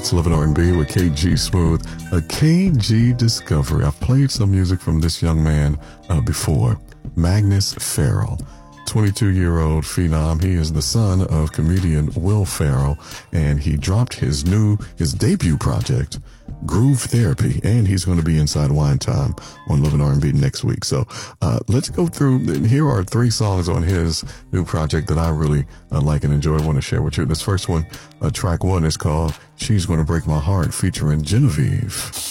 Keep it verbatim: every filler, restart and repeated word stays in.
It's Love and R and B with K G Smooth, a K G discovery. I've played some music from this young man uh, before, Magnus Farrell. twenty-two-year-old phenom. He is the son of comedian Will Ferrell, and he dropped his new, his debut project, Groove Therapy, and he's going to be inside Wine Time on Love and R and B next week. So uh, let's go through. Here are three songs on his new project that I really uh, like and enjoy. I want to share with you. This first one, uh, track one, is called She's Gonna Break My Heart, featuring Genevieve.